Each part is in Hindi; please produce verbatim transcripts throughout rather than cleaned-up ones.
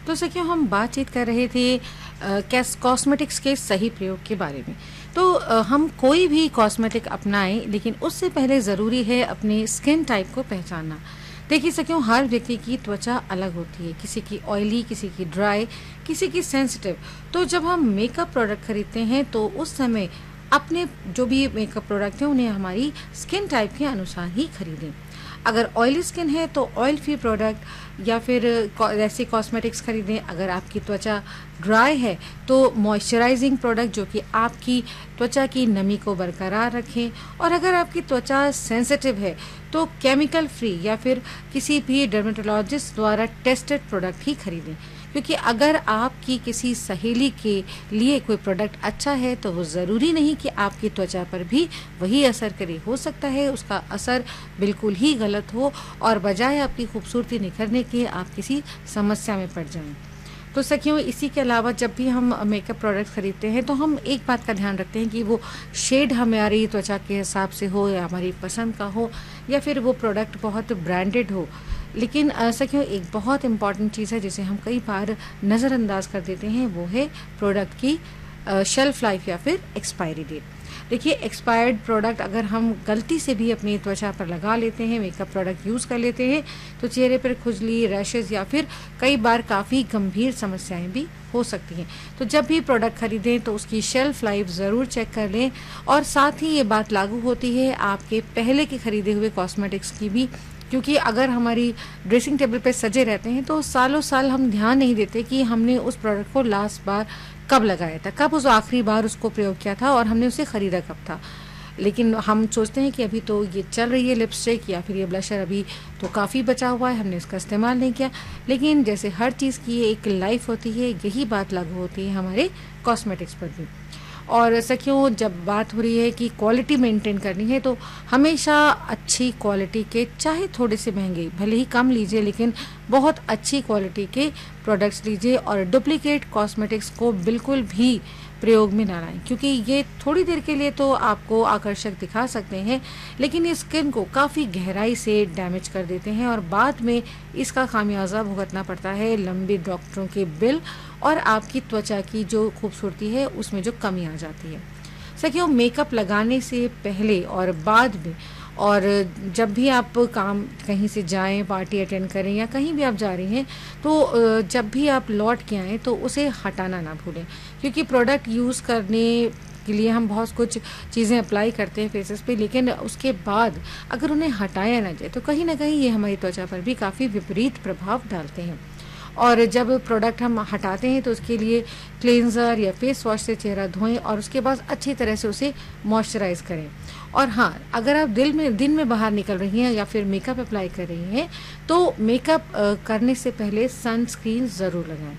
तो सखियों, हम बातचीत कर रहे थे कैस कॉस्मेटिक्स के सही प्रयोग के बारे में। तो अ, हम कोई भी कॉस्मेटिक अपनाएं, लेकिन उससे पहले ज़रूरी है अपने स्किन टाइप को पहचानना। देखिए सखियों, हर व्यक्ति की त्वचा अलग होती है, किसी की ऑयली, किसी की ड्राई, किसी की सेंसिटिव। तो जब हम मेकअप प्रोडक्ट खरीदते हैं तो उस समय अपने जो भी मेकअप प्रोडक्ट हैं उन्हें हमारी स्किन टाइप के अनुसार ही खरीदें। अगर ऑयली स्किन है तो ऑयल फ्री प्रोडक्ट या फिर ऐसे कॉस्मेटिक्स खरीदें। अगर आपकी त्वचा ड्राई है तो मॉइस्चराइजिंग प्रोडक्ट जो कि आपकी त्वचा की नमी को बरकरार रखें। और अगर आपकी त्वचा सेंसिटिव है तो केमिकल फ्री या फिर किसी भी डर्मेटोलॉजिस्ट द्वारा टेस्टेड प्रोडक्ट ही खरीदें, क्योंकि अगर आपकी किसी सहेली के लिए कोई प्रोडक्ट अच्छा है तो वो ज़रूरी नहीं कि आपकी त्वचा पर भी वही असर करे। हो सकता है उसका असर बिल्कुल ही गलत हो और बजाय आपकी खूबसूरती निखरने के आप किसी समस्या में पड़ जाएं। तो सखियों, इसी के अलावा जब भी हम मेकअप प्रोडक्ट खरीदते हैं तो हम एक बात का ध्यान रखते हैं कि वो शेड हमारी त्वचा के हिसाब से हो या हमारी पसंद का हो, या फिर वो प्रोडक्ट बहुत ब्रांडेड हो। लेकिन अ, सखियों, एक बहुत इम्पॉर्टेंट चीज़ है जिसे हम कई बार नज़रअंदाज कर देते हैं, वो है प्रोडक्ट की शेल्फ लाइफ या फिर एक्सपायरी डेट। देखिए, एक्सपायर्ड प्रोडक्ट अगर हम गलती से भी अपनी त्वचा पर लगा लेते हैं, मेकअप प्रोडक्ट यूज़ कर लेते हैं, तो चेहरे पर खुजली, रैशेज़ या फिर कई बार काफ़ी गंभीर समस्याएं भी हो सकती हैं। तो जब भी प्रोडक्ट खरीदें तो उसकी शेल्फ लाइफ ज़रूर चेक कर लें। और साथ ही ये बात लागू होती है आपके पहले के खरीदे हुए कॉस्मेटिक्स की भी, क्योंकि अगर हमारी ड्रेसिंग टेबल पे सजे रहते हैं तो सालों साल हम ध्यान नहीं देते कि हमने उस प्रोडक्ट को लास्ट बार कब लगाया था, कब उस आखिरी बार उसको प्रयोग किया था और हमने उसे ख़रीदा कब था। लेकिन हम सोचते हैं कि अभी तो ये चल रही है लिपस्टिक या फिर ये ब्लशर, अभी तो काफ़ी बचा हुआ है, हमने इसका इस्तेमाल नहीं किया। लेकिन जैसे हर चीज़ की एक लाइफ होती है, यही बात लागू होती है हमारे कॉस्मेटिक्स पर भी। और सखियों, जब बात हो रही है कि क्वालिटी मेंटेन करनी है तो हमेशा अच्छी क्वालिटी के, चाहे थोड़े से महंगे, भले ही कम लीजिए, लेकिन बहुत अच्छी क्वालिटी के प्रोडक्ट्स लीजिए। और डुप्लीकेट कॉस्मेटिक्स को बिल्कुल भी प्रयोग में ना लाएं, क्योंकि ये थोड़ी देर के लिए तो आपको आकर्षक दिखा सकते हैं, लेकिन ये स्किन को काफ़ी गहराई से डैमेज कर देते हैं और बाद में इसका खामियाजा भुगतना पड़ता है लंबे डॉक्टरों के बिल और आपकी त्वचा की जो खूबसूरती है उसमें जो कमी आ जाती है। सखियों, मेकअप लगाने से पहले और बाद में, और जब भी आप काम कहीं से जाएं, पार्टी अटेंड करें या कहीं भी आप जा रही हैं, तो जब भी आप लौट के आएँ तो उसे हटाना ना भूलें, क्योंकि प्रोडक्ट यूज़ करने के लिए हम बहुत कुछ चीज़ें अप्लाई करते हैं फेसेस पे, लेकिन उसके बाद अगर उन्हें हटाया ना जाए तो कहीं ना कहीं ये हमारी त्वचा पर भी काफ़ी विपरीत प्रभाव डालते हैं। और जब प्रोडक्ट हम हटाते हैं तो उसके लिए क्लेंजर या फेस वॉश से चेहरा धोएं और उसके बाद अच्छी तरह से उसे मॉइस्चराइज करें। और हाँ, अगर आप दिल में दिन में बाहर निकल रही हैं या फिर मेकअप अप्लाई कर रही हैं तो मेकअप करने से पहले सनस्क्रीन ज़रूर लगाएं।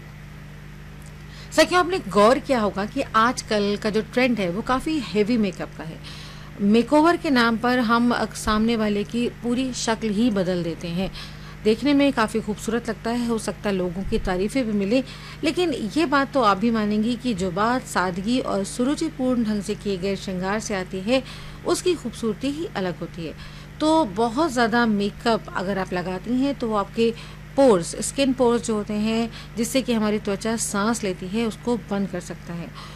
सखियों, आपने गौर किया होगा कि आजकल का जो ट्रेंड है वो काफ़ी हेवी मेकअप का है। मेकओवर के नाम पर हम सामने वाले की पूरी शक्ल ही बदल देते हैं। देखने में काफ़ी खूबसूरत लगता है, हो सकता है लोगों की तारीफ़ें भी मिले, लेकिन ये बात तो आप भी मानेंगी कि जो बात सादगी और सुरुचिपूर्ण ढंग से किए गए श्रृंगार से आती है उसकी खूबसूरती ही अलग होती है। तो बहुत ज़्यादा मेकअप अगर आप लगाती हैं तो वो आपके पोर्स, स्किन पोर्स जो होते हैं जिससे कि हमारी त्वचा सांस लेती है, उसको बंद कर सकता है।